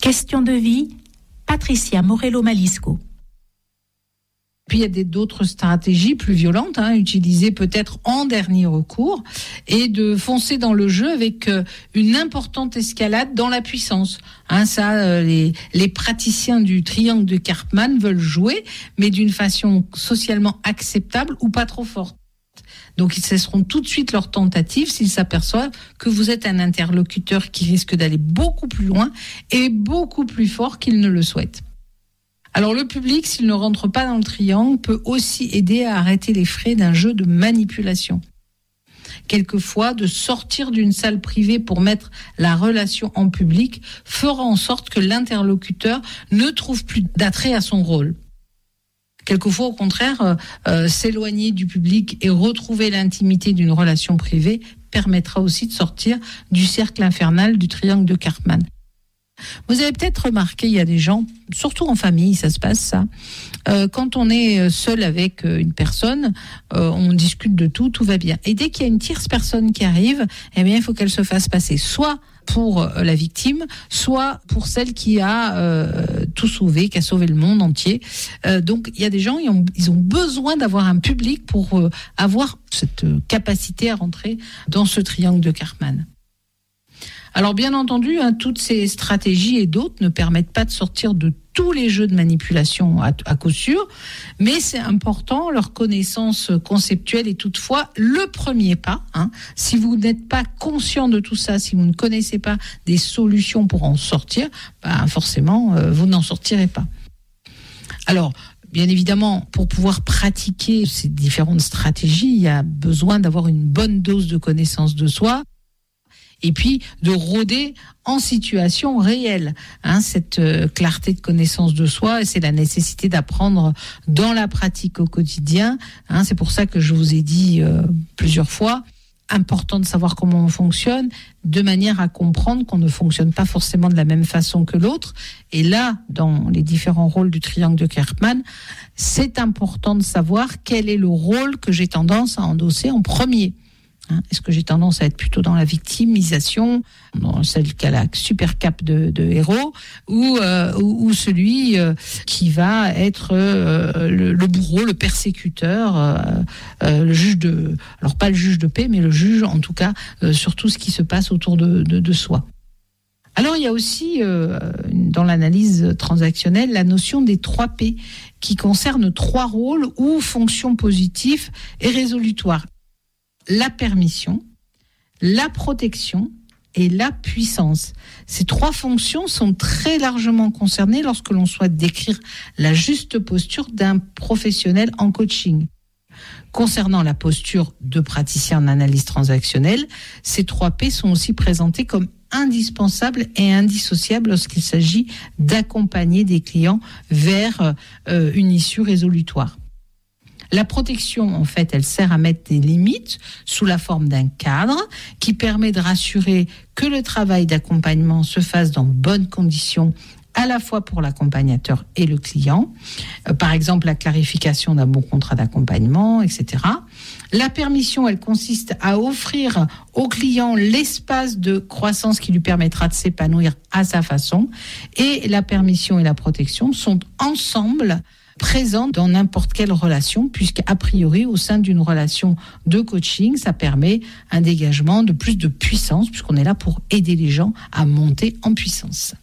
Question de vie, Patricia Morello-Malisco. Puis il y a d'autres stratégies plus violentes, utilisées peut-être en dernier recours, et de foncer dans le jeu avec une importante escalade dans la puissance. Les praticiens du triangle de Karpman veulent jouer, mais d'une façon socialement acceptable ou pas trop forte. Donc ils cesseront tout de suite leur tentative s'ils s'aperçoivent que vous êtes un interlocuteur qui risque d'aller beaucoup plus loin et beaucoup plus fort qu'ils ne le souhaitent. Alors le public, s'il ne rentre pas dans le triangle, peut aussi aider à arrêter les frais d'un jeu de manipulation. Quelquefois, de sortir d'une salle privée pour mettre la relation en public fera en sorte que l'interlocuteur ne trouve plus d'attrait à son rôle. Quelquefois, au contraire, s'éloigner du public et retrouver l'intimité d'une relation privée permettra aussi de sortir du cercle infernal du triangle de Karpman. Vous avez peut-être remarqué, il y a des gens, surtout en famille, ça se passe ça. Quand on est seul avec une personne, on discute de tout va bien. Et dès qu'il y a une tierce personne qui arrive, eh bien, il faut qu'elle se fasse passer soit pour la victime, soit pour celle qui a tout sauvé, qui a sauvé le monde entier. Donc, il y a des gens, ils ont besoin d'avoir un public pour avoir cette capacité à rentrer dans ce triangle de Karpman. Alors bien entendu, toutes ces stratégies et d'autres ne permettent pas de sortir de tous les jeux de manipulation à coup sûr, mais c'est important, leur connaissance conceptuelle est toutefois le premier pas. Si vous n'êtes pas conscient de tout ça, si vous ne connaissez pas des solutions pour en sortir, forcément, vous n'en sortirez pas. Alors, bien évidemment, pour pouvoir pratiquer ces différentes stratégies, il y a besoin d'avoir une bonne dose de connaissance de soi, et puis de rôder en situation réelle. Cette clarté de connaissance de soi, c'est la nécessité d'apprendre dans la pratique au quotidien. C'est pour ça que je vous ai dit plusieurs fois, important de savoir comment on fonctionne, de manière à comprendre qu'on ne fonctionne pas forcément de la même façon que l'autre. Et là, dans les différents rôles du triangle de Karpman, c'est important de savoir quel est le rôle que j'ai tendance à endosser en premier. Est-ce que j'ai tendance à être plutôt dans la victimisation, dans celle qui a la super cape de héros, ou celui qui va être le bourreau, le persécuteur, le juge alors pas le juge de paix, mais le juge en tout cas sur tout ce qui se passe autour de soi. Alors il y a aussi dans l'analyse transactionnelle la notion des 3 P qui concerne 3 rôles ou fonctions positives et résolutoires. La permission, la protection et la puissance. Ces 3 fonctions sont très largement concernées lorsque l'on souhaite décrire la juste posture d'un professionnel en coaching. Concernant la posture de praticien en analyse transactionnelle, ces 3 P sont aussi présentés comme indispensables et indissociables lorsqu'il s'agit d'accompagner des clients vers une issue résolutoire. La protection, en fait, elle sert à mettre des limites sous la forme d'un cadre qui permet de rassurer que le travail d'accompagnement se fasse dans bonnes conditions à la fois pour l'accompagnateur et le client. Par exemple, la clarification d'un bon contrat d'accompagnement, etc. La permission, elle consiste à offrir au client l'espace de croissance qui lui permettra de s'épanouir à sa façon. Et la permission et la protection sont ensemble présent dans n'importe quelle relation, puisqu'à priori, au sein d'une relation de coaching, ça permet un dégagement de plus de puissance, puisqu'on est là pour aider les gens à monter en puissance.